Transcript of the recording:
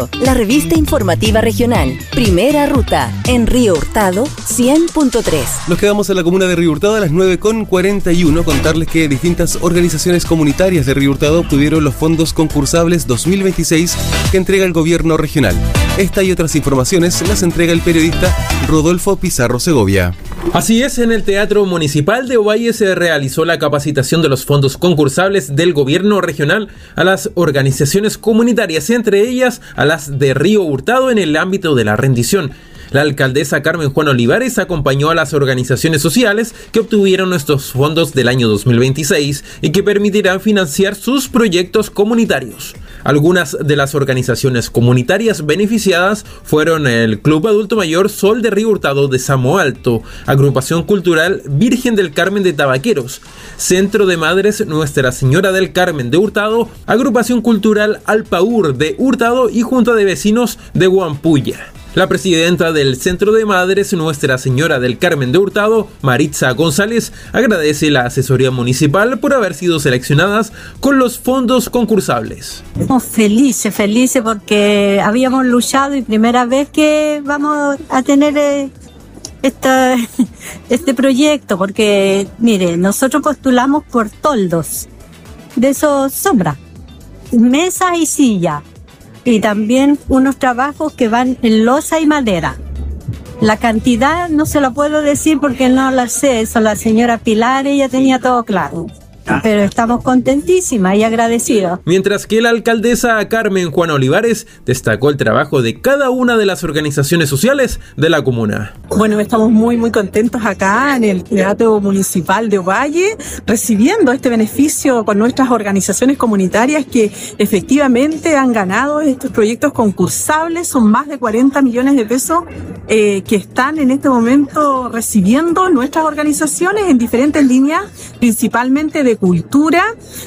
La revista informativa regional, Primera Ruta, en Río Hurtado, 100.3. Nos quedamos en la comuna de Río Hurtado a las 9:41. Contarles que distintas organizaciones comunitarias de Río Hurtado obtuvieron los fondos concursables 2026 que entrega el gobierno regional. Esta y otras informaciones las entrega el periodista Rodolfo Pizarro Segovia. Así es, en el Teatro Municipal de Ovalle se realizó la capacitación de los fondos concursables del gobierno regional a las organizaciones comunitarias, entre ellas a las de Río Hurtado en el ámbito de la rendición. La alcaldesa Carmen Juan Olivares acompañó a las organizaciones sociales que obtuvieron estos fondos del año 2026 y que permitirán financiar sus proyectos comunitarios. Algunas de las organizaciones comunitarias beneficiadas fueron el Club Adulto Mayor Sol de Río Hurtado de Samo Alto, Agrupación Cultural Virgen del Carmen de Tabaqueros, Centro de Madres Nuestra Señora del Carmen de Hurtado, Agrupación Cultural Alpaur de Hurtado y Junta de Vecinos de Huampuya. La presidenta del Centro de Madres Nuestra Señora del Carmen de Hurtado, Maritza González, agradece la asesoría municipal por haber sido seleccionadas con los fondos concursables. Estamos felices porque habíamos luchado y primera vez que vamos a tener este proyecto, porque mire, nosotros postulamos por toldos, de esos sombra, mesas y sillas. Y también unos trabajos que van en losa y madera. La cantidad no se la puedo decir porque no la sé, eso la señora Pilar, ella tenía todo claro. Pero estamos contentísimas y agradecidas. Mientras que la alcaldesa Carmen Juan Olivares destacó el trabajo de cada una de las organizaciones sociales de la comuna. Bueno, estamos muy contentos acá en el Teatro Municipal de Ovalle, recibiendo este beneficio con nuestras organizaciones comunitarias que efectivamente han ganado estos proyectos concursables. Son más de 40 millones de pesos que están en este momento recibiendo nuestras organizaciones en diferentes líneas, principalmente de cultura,